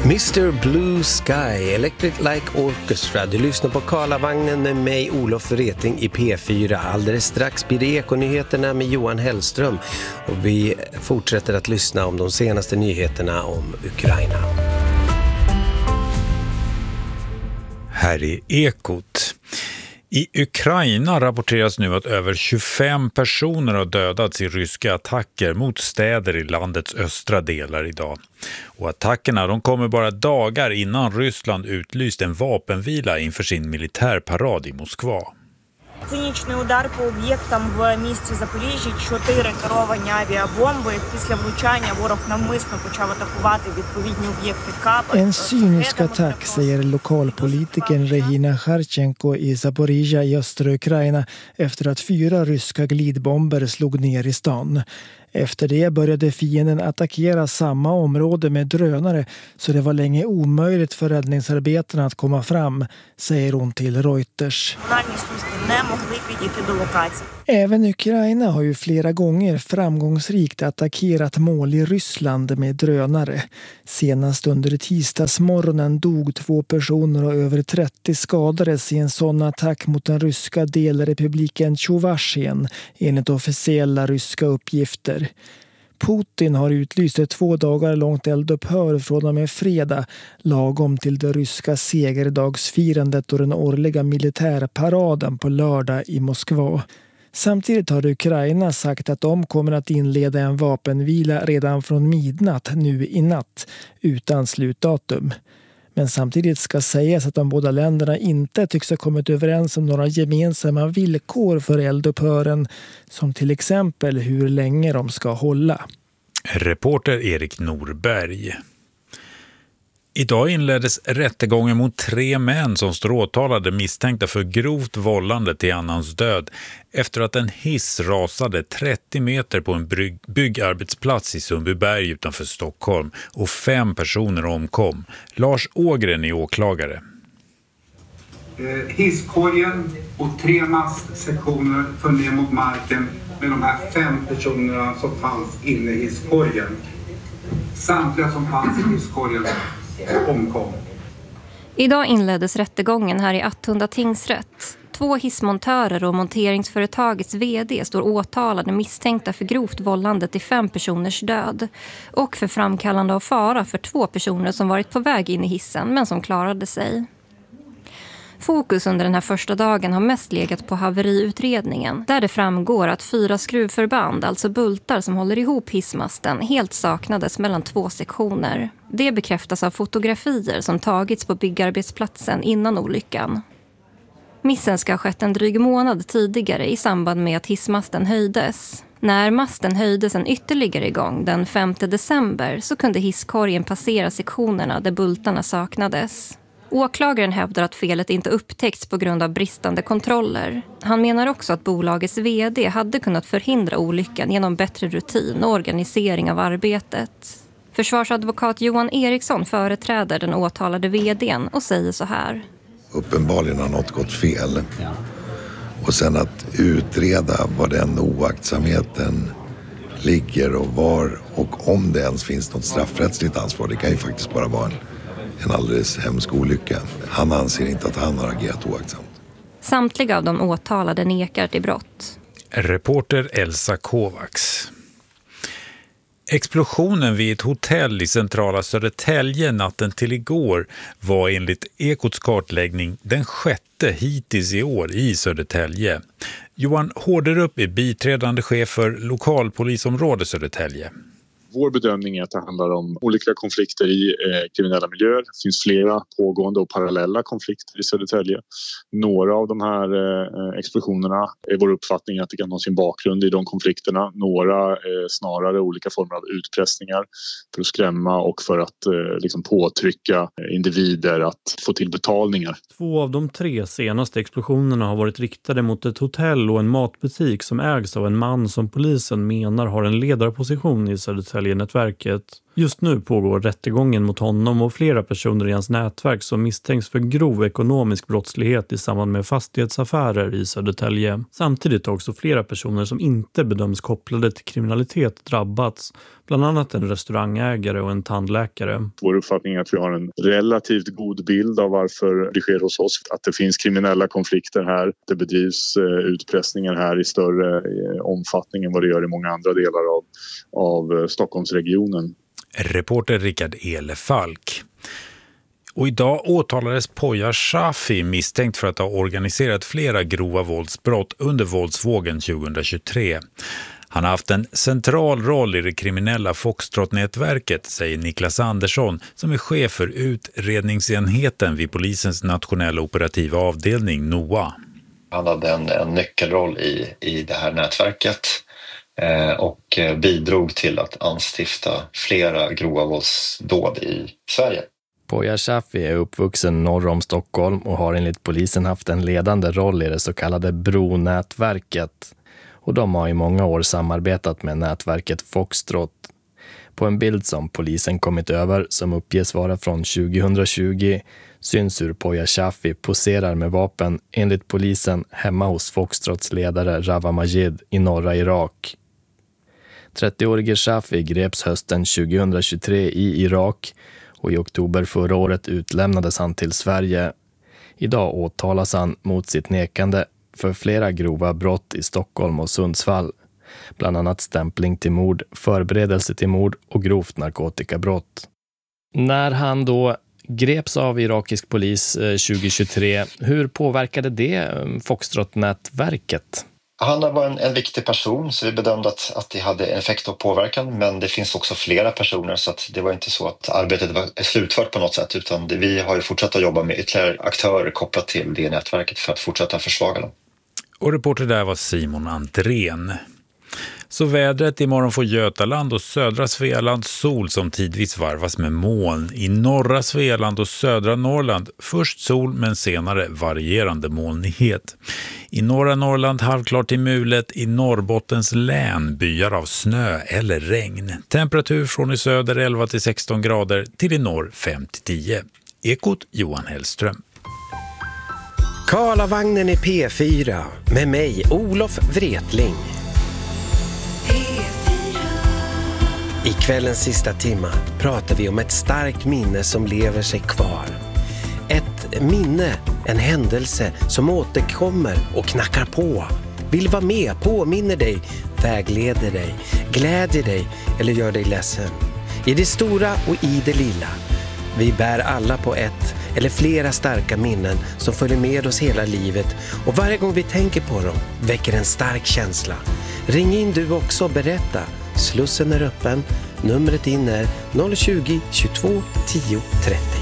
Mr. Blue Sky, Electric Light Orchestra. Du lyssnar på Karlavagnen med mig, Olof Wretling i P4. Alldeles strax blir det Ekonyheterna med Johan Hellström. Och vi fortsätter att lyssna om de senaste nyheterna om Ukraina. Här är Ekot. I Ukraina rapporteras nu att över 25 personer har dödats i ryska attacker mot städer i landets östra delar idag. Och attackerna de kommer bara dagar innan Ryssland utlyst en vapenvila inför sin militärparad i Moskva. Цинічний удар по об'єктам в місті Запоріжжя, 4 керовані авіабомби. Після влучання ворог навмисно почав атакувати відповідні об'єкти КАП. En cynisk attack, säger lokalpolitikern Regina Kharchenko i Zaporizjzja i östra Ukraina efter att 4 ryska glidbomber slog ner i stan. Efter det började fienden attackera samma område med drönare så det var länge omöjligt för räddningsarbetarna att komma fram, säger hon till Reuters. Även Ukraina har ju flera gånger framgångsrikt attackerat mål i Ryssland med drönare. Senast under tisdagsmorgonen dog 2 personer och över 30 skadades i en sån attack mot den ryska delrepubliken Tjuvashien, enligt officiella ryska uppgifter. Putin har utlyst ett 2 dagar långt eldupphör från och med fredag, lagom till det ryska segerdagsfirandet och den årliga militärparaden på lördag i Moskva. Samtidigt har Ukraina sagt att de kommer att inleda en vapenvila redan från midnatt nu i natt, utan slutdatum. Men samtidigt ska sägas att de båda länderna inte tycks ha kommit överens om några gemensamma villkor för eldupphören, som till exempel hur länge de ska hålla. Reporter Erik Norberg. Idag inleddes rättegången mot 3 män som står åtalade misstänkta för grovt vållande till annans död efter att en hiss rasade 30 meter på en byggarbetsplats i Sundbyberg utanför Stockholm och 5 personer omkom. Lars Ågren är åklagare. Hisskorgen och 3 mastsektioner föll ner mot marken med de här 5 personerna som fanns inne i hisskorgen. Samtliga som fanns i hisskorgen omkom. Idag inleddes rättegången här i Attunda tingsrätt. 2 hissmontörer och monteringsföretagets vd står åtalade misstänkta för grovt vållande till 5 personers död och för framkallande av fara för 2 personer som varit på väg in i hissen men som klarade sig. Fokus under den här första dagen har mest legat på haveriutredningen, där det framgår att 4 skruvförband, alltså bultar som håller ihop hissmasten, helt saknades mellan 2 sektioner. Det bekräftas av fotografier som tagits på byggarbetsplatsen innan olyckan. Missen ska ha skett en dryg månad tidigare i samband med att hissmasten höjdes. När masten höjdes en ytterligare gång den 5 december så kunde hisskorgen passera sektionerna där bultarna saknades. Åklagaren hävdar att felet inte upptäckts på grund av bristande kontroller. Han menar också att bolagets vd hade kunnat förhindra olyckan genom bättre rutin och organisering av arbetet. Försvarsadvokat Johan Eriksson företräder den åtalade vdn och säger så här. Uppenbarligen har något gått fel. Och sen att utreda var den oaktsamheten ligger och var och om det ens finns något straffrättsligt ansvar. Det kan ju faktiskt bara vara en alldeles hemsk olycka. Han anser inte att han har agerat oaktsamt. Samtliga av de åtalade nekar till brott. Reporter Elsa Kovacs. Explosionen vid ett hotell i centrala Södertälje natten till igår var enligt Ekots kartläggning den 6:e hittills i år i Södertälje. Johan Hårderup är biträdande chef för lokalpolisområde Södertälje. Vår bedömning är att det handlar om olika konflikter i kriminella miljöer. Det finns flera pågående och parallella konflikter i Södertälje. Några av de här explosionerna är vår uppfattning att det kan ha sin bakgrund i de konflikterna. Några snarare olika former av utpressningar för att skrämma och för att liksom påtrycka individer att få till betalningar. 2 av de 3 senaste explosionerna har varit riktade mot ett hotell och en matbutik som ägs av en man som polisen menar har en ledarposition i Södertälje-nätverket. Just nu pågår rättegången mot honom och flera personer i hans nätverk som misstänks för grov ekonomisk brottslighet i samband med fastighetsaffärer i Södertälje. Samtidigt har också flera personer som inte bedöms kopplade till kriminalitet drabbats, bland annat en restaurangägare och en tandläkare. Vår uppfattning är att vi har en relativt god bild av varför det sker hos oss. Att det finns kriminella konflikter här. Det bedrivs utpressningar här i större omfattning än vad det gör i många andra delar av Stockholmsregionen. Reporter Rickard Elefalk. Och idag åtalades Poya Shafi misstänkt för att ha organiserat flera grova våldsbrott under våldsvågen 2023. Han har haft en central roll i det kriminella Foxtrot-nätverket, säger Niklas Andersson som är chef för utredningsenheten vid polisens nationella operativa avdelning NOA. Han hade en nyckelroll i det här nätverket och bidrog till att anstifta flera grova våldsdåd i Sverige. Poya Shafi är uppvuxen norr om Stockholm och har enligt polisen haft en ledande roll i det så kallade Bronätverket. Och de har i många år samarbetat med nätverket Foxtrot. På en bild som polisen kommit över, som uppges vara från 2020, syns hur Poya Shafi poserar med vapen enligt polisen hemma hos Foxtrots ledare Rawa Majid i norra Irak. 30-årige Shafi greps hösten 2023 i Irak och i oktober förra året utlämnades han till Sverige. Idag åtalas han mot sitt nekande för flera grova brott i Stockholm och Sundsvall. Bland annat stämpling till mord, förberedelse till mord och grovt narkotikabrott. När han då greps av irakisk polis 2023, hur påverkade det Foxtrot-nätverket? Han var en viktig person, så vi bedömde att det hade en effekt och påverkan, men det finns också flera personer, så att det var inte så att arbetet var slutfört på något sätt, utan vi har ju fortsatt att jobba med ytterligare aktörer kopplat till det nätverket för att fortsätta försvaga dem. Och reporter där var Simon Andrén. Så vädret: imorgon får Götaland och södra Svealand sol som tidvis varvas med moln. I norra Svealand och södra Norrland först sol men senare varierande molnighet. I norra Norrland halvklart till mulet, i Norrbottens län byar av snö eller regn. Temperatur från i söder 11-16 grader till i norr 5-10. Ekot Johan Hellström. Karlavagnen i P4 med mig Olof Wretling. I kvällens sista timma pratar vi om ett starkt minne som lever sig kvar. Ett minne, en händelse som återkommer och knackar på. Vill vara med, påminner dig, vägleder dig, glädjer dig eller gör dig ledsen. I det stora och i det lilla. Vi bär alla på ett eller flera starka minnen som följer med oss hela livet, och varje gång vi tänker på dem väcker en stark känsla. Ring in du också och berätta. Slussen är öppen. Numret in är 020 22 10 30.